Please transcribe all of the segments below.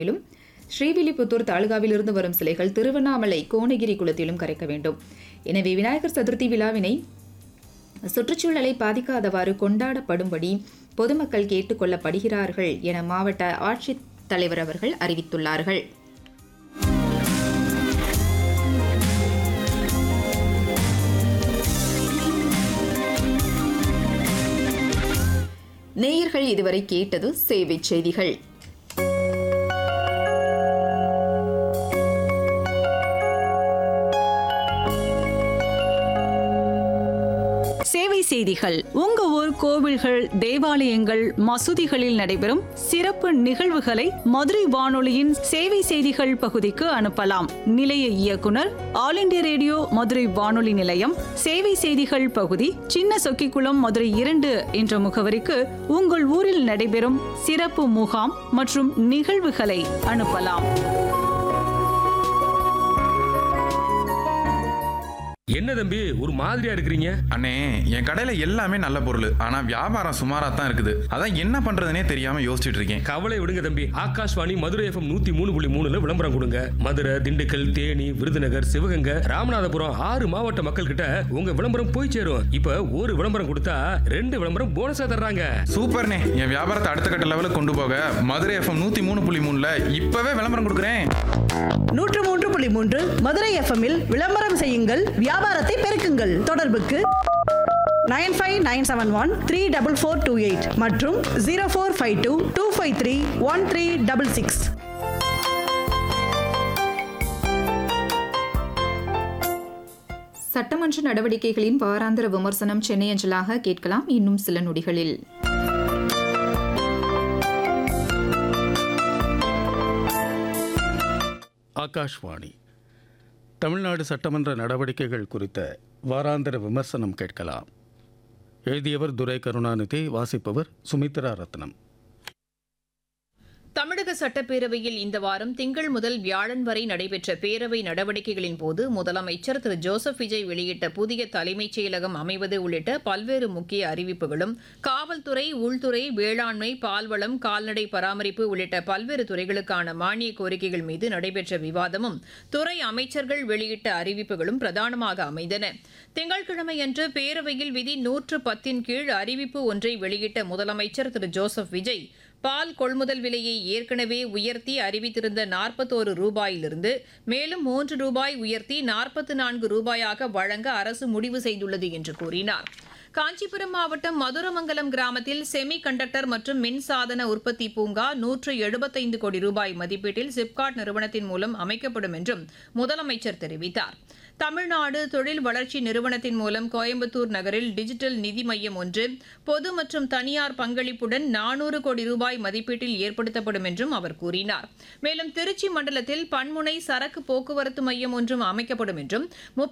மேலும் ஸ்ரீவில்லிபுத்தூர் தாலுகாவிலிருந்து வரும் சிலைகள் திருவண்ணாமலை கோணகிரி குளத்திலும் கரைக்க வேண்டும். எனவே விநாயகர் சதுர்த்தி விழாவினை சுற்றுச்சூழலை பாதிக்காதவாறு கொண்டாடப்படும்படி பொதுமக்கள் கேட்டுக் கொள்ளப்படுகிறார்கள் என மாவட்ட ஆட்சித்தலைவர் அவர்கள் அறிவித்துள்ளார்கள். நேயர்கள் இதுவரை கேட்டது சேவை செய்திகள். சேவை செய்திகள். உங்க ஊர் கோவில்கள், தேவாலயங்கள், மசூதிகளில் நடைபெறும் சிறப்பு நிகழ்வுகளை மதுரை வானொலியின் சேவை செய்திகள் பகுதிக்கு அனுப்பலாம். நிலைய இயக்குனர், ஆல் இண்டியா ரேடியோ மதுரை வானொலி நிலையம், சேவை செய்திகள் பகுதி, சின்ன சொக்கிக்குளம், மதுரை 2 என்ற முகவரிக்கு உங்கள் ஊரில் நடைபெறும் சிறப்பு முகாம் மற்றும் நிகழ்வுகளை அனுப்பலாம். என்ன தம்பி ஒரு மாதிரியா இருக்கிறீங்க? அண்ணே, என் கடையில எல்லாமே நல்ல பொருள், ஆனா வியாபாரம் சுமாரா தான் இருக்குது. அதான் என்ன பண்றதுனே தெரியாம யோசிச்சுட்டு இருக்கேன். கவலை விடுங்க தம்பி, ஆகாஷ்வாணி மதுரை FM 103.3 விளம்பரம் கொடுங்க. மதுரை, திண்டுக்கல், தேனி, விருதுநகர், சிவகங்கை, ராமநாதபுரம் 6 மாவட்ட மக்கள் கிட்ட உங்க விளம்பரம் போய் சேரும். இப்ப ஒரு விளம்பரம் கொடுத்தா 2 விளம்பரம் போனஸா தர்றாங்க. சூப்பர்ண்ணே, என் வியாபாரத்தை அடுத்த கட்ட லெவலுக்கு கொண்டு போக மதுரை FM 103.3 இப்பவே விளம்பரம் கொடுக்குறேன். 103.3 மதுரை எஃப்எம்மில் விளம்பரம் செய்யுங்கள், வியாபாரத்தை பெருக்குங்கள். தொடர்புக்கு 9597134428 மற்றும் 0452253136. சட்டமன்ற நடவடிக்கைகளின் வாராந்திர விமர்சனம் சென்னை அஞ்சலாக கேட்கலாம் இன்னும் சில நொடிகளில். ஆகாஷ்வாணி தமிழ்நாடு சட்டமன்ற நடவடிக்கைகள் குறித்த வாராந்திர விமர்சனம் கேட்கலாம். எழுதியவர் துரை கருணாநிதி, வாசிப்பவர் சுமித்ரா ரத்னம். தமிழக சட்டப்பேரவையில் இந்த வாரம் திங்கள் முதல் வியாழன் வரை நடைபெற்ற பேரவை நடவடிக்கைகளின் போது முதலமைச்சர் திரு ஜோசப் விஜய் வெளியிட்ட புதிய தலைமைச் செயலகம் அமைவது உள்ளிட்ட பல்வேறு முக்கிய அறிவிப்புகளும், காவல்துறை, உள்துறை, வேளாண்மை, பால்வளம், கால்நடை பராமரிப்பு உள்ளிட்ட பல்வேறு துறைகளுக்கான மானிய கோரிக்கைகள் மீது நடைபெற்ற விவாதமும், துறை அமைச்சர்கள் வெளியிட்ட அறிவிப்புகளும் பிரதானமாக அமைந்தன. திங்கட்கிழமையன்று பேரவையில் விதி 110 கீழ் அறிவிப்பு ஒன்றை வெளியிட்ட முதலமைச்சர் திரு ஜோசப் விஜய், பால் கொள்முதல் விலையை ஏற்கனவே உயர்த்தி அறிவித்திருந்த 41 ரூபாயிலிருந்து மேலும் 3 ரூபாய் உயர்த்தி 44 ரூபாயாக வழங்க அரசு முடிவு செய்துள்ளது என்று கூறினார். காஞ்சிபுரம் மாவட்டம் மதுரமங்கலம் கிராமத்தில் செமி கண்டக்டர் மற்றும் மின்சாதன உற்பத்தி பூங்கா 175 கோடி ரூபாய் மதிப்பீட்டில் சிப்காட் நிறுவனத்தின் மூலம் அமைக்கப்படும் என்றும் முதலமைச்சர் தெரிவித்தார். தமிழ்நாடு தொழில் வளர்ச்சி நிறுவனத்தின் மூலம் கோயம்புத்தூர் நகரில் டிஜிட்டல் நிதி மையம் ஒன்று பொது மற்றும் தனியார் பங்களிப்புடன் 400 கோடி ரூபாய் மதிப்பீட்டில் ஏற்படுத்தப்படும் என்றும் அவர் கூறினார். மேலும் திருச்சி மண்டலத்தில் பன்முனை சரக்கு போக்குவரத்து மையம் ஒன்றும் அமைக்கப்படும் என்றும்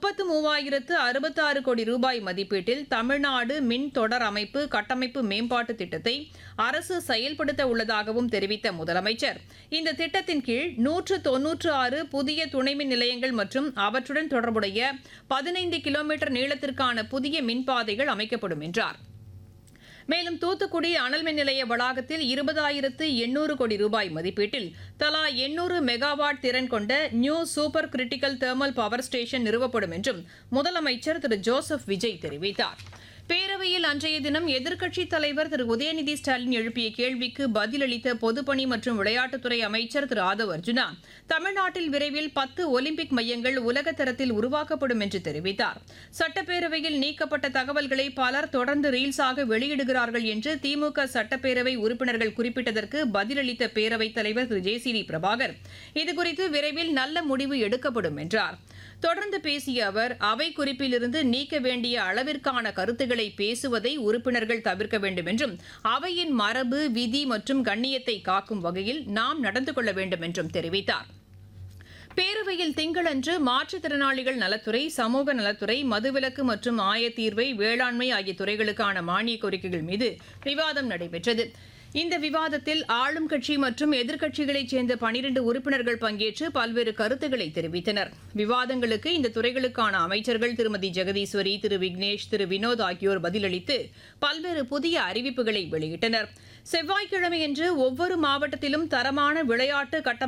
33,066 கோடி ரூபாய் மதிப்பீட்டில் தமிழ்நாடு மின் தொடர் அமைப்பு கட்டமைப்பு மேம்பாட்டு திட்டத்தை அரசு செயல்படுத்த உள்ளதாகவும் தெரிவித்த முதலமைச்சர், இந்த திட்டத்தின் கீழ் 196 புதிய துணைமின் நிலையங்கள் மற்றும் அவற்றுடன் தொடர்புடைய 15 கிலோமீட்டர் நீளத்திற்கான புதிய மின்பாதைகள் அமைக்கப்படும் என்றார். மேலும் தூத்துக்குடி அனல் மின் நிலைய வளாகத்தில் 20,800 கோடி ரூபாய் மதிப்பீட்டில் தலா 800 மெகாவாட் திறன் கொண்ட new super critical thermal power station நிறுவப்படும் என்றும் முதலமைச்சர் திரு ஜோசப் விஜய் தெரிவித்தார். பேரவையில் அன்றைய தினம் எதிர்க்கட்சித் தலைவர் திரு உதயநிதி ஸ்டாலின் எழுப்பிய கேள்விக்கு பதிலளித்த பொதுப்பணி மற்றும் விளையாட்டுத்துறை அமைச்சர் திரு ஆதவ் அர்ஜுனா, தமிழ்நாட்டில் விரைவில் 10 ஒலிம்பிக் மையங்கள் உலகத்தரத்தில் உருவாக்கப்படும் என்று தெரிவித்தார். சட்டப்பேரவையில் நீக்கப்பட்ட தகவல்களை பலர் தொடர்ந்து ரீல்ஸாக வெளியிடுகிறார்கள் என்று திமுக சட்டப்பேரவை உறுப்பினர்கள் குறிப்பிட்டதற்கு பதிலளித்த பேரவைத் தலைவர் திரு ஜே.சி.டி. பிரபாகர், இதுகுறித்து விரைவில் நல்ல முடிவு எடுக்கப்படும் என்றார். தொடர்ந்து பேசிய அவர், அவை குறிப்பிலிருந்து நீக்க வேண்டிய அளவிற்கான கருத்துக்களை பேசுவதை உறுப்பினர்கள் தவிர்க்க வேண்டும் என்றும், அவையின் மரபு, விதி மற்றும் கண்ணியத்தை காக்கும் வகையில் நாம் நடந்து கொள்ள வேண்டும் என்றும் தெரிவித்தார். பேரவையில் திங்களன்று மாற்றுத்திறனாளிகள் நலத்துறை, சமூக நலத்துறை, மதுவிலக்கு மற்றும் ஆயத்தீர்வை, வேளாண்மை ஆகிய துறைகளுக்கான மானிய கோரிக்கைகள் மீது விவாதம் நடைபெற்றது. இந்த விவாதத்தில் ஆளும் கட்சி மற்றும் எதிர்க்கட்சிகளைச் சேர்ந்த 12 உறுப்பினர்கள் பங்கேற்று பல்வேறு கருத்துக்களை தெரிவித்தனர். விவாதங்களுக்கு இந்த துறைகளுக்கான அமைச்சர்கள் திருமதி ஜெகதீஸ்வரி, திரு விக்னேஷ், திரு வினோத் ஆகியோர் பதிலளித்து பல்வேறு புதிய அறிவிப்புகளை வெளியிட்டனர். செவ்வாய்க்கிழமையன்று ஒவ்வொரு மாவட்டத்திலும் தரமான விளையாட்டு கட்டமைப்பு